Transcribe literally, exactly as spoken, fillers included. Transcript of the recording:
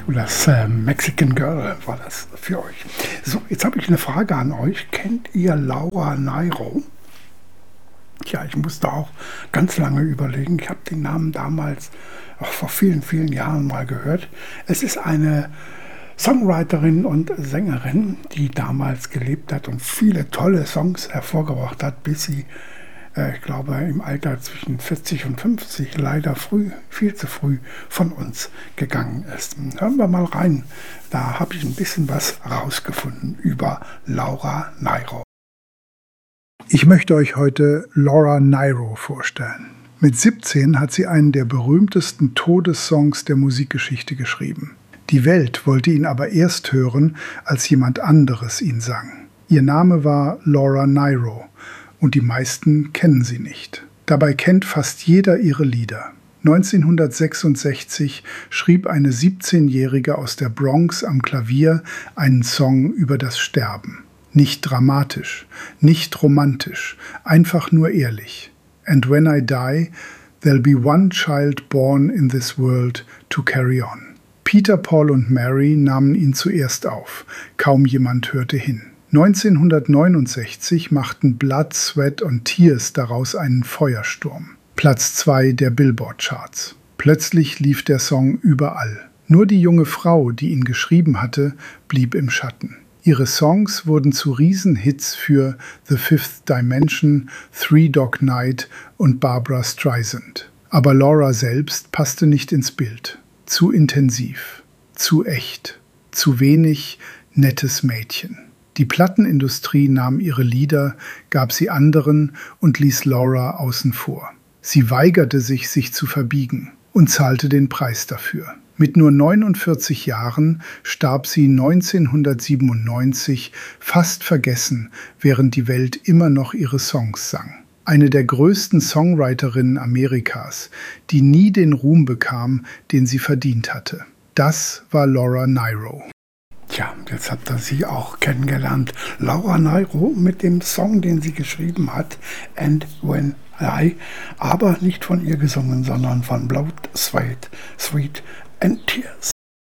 Das äh, Mexican Girl war das für euch. So, jetzt habe ich eine Frage an euch. Kennt ihr Laura Nyro? Ja, ich musste auch ganz lange überlegen. Ich habe den Namen damals auch vor vielen, vielen Jahren mal gehört. Es ist eine Songwriterin und Sängerin, die damals gelebt hat und viele tolle Songs hervorgebracht hat, bis sie, äh, ich glaube, im Alter zwischen vierzig und fünfzig leider früh, viel zu früh von uns gegangen ist. Hören wir mal rein. Da habe ich ein bisschen was rausgefunden über Laura Nyro. Ich möchte euch heute Laura Nyro vorstellen. Mit siebzehn hat sie einen der berühmtesten Todessongs der Musikgeschichte geschrieben. Die Welt wollte ihn aber erst hören, als jemand anderes ihn sang. Ihr Name war Laura Nyro und die meisten kennen sie nicht. Dabei kennt fast jeder ihre Lieder. neunzehnhundertsechsundsechzig schrieb eine siebzehnjährige aus der Bronx am Klavier einen Song über das Sterben. Nicht dramatisch, nicht romantisch, einfach nur ehrlich. And when I die, there'll be one child born in this world to carry on. Peter, Paul und Mary nahmen ihn zuerst auf. Kaum jemand hörte hin. neunzehnhundertneunundsechzig machten Blood, Sweat and Tears daraus einen Feuersturm. Platz zwei der Billboard-Charts. Plötzlich lief der Song überall. Nur die junge Frau, die ihn geschrieben hatte, blieb im Schatten. Ihre Songs wurden zu Riesenhits für The Fifth Dimension, Three Dog Night und Barbra Streisand. Aber Laura selbst passte nicht ins Bild. Zu intensiv, zu echt, zu wenig nettes Mädchen. Die Plattenindustrie nahm ihre Lieder, gab sie anderen und ließ Laura außen vor. Sie weigerte sich, sich zu verbiegen und zahlte den Preis dafür. Mit nur neunundvierzig Jahren starb sie neunzehnhundertsiebenundneunzig fast vergessen, während die Welt immer noch ihre Songs sang. Eine der größten Songwriterinnen Amerikas, die nie den Ruhm bekam, den sie verdient hatte. Das war Laura Nyro. Tja, jetzt habt ihr sie auch kennengelernt. Laura Nyro mit dem Song, den sie geschrieben hat, And When I, aber nicht von ihr gesungen, sondern von Blood, Sweat, Sweat and Tears.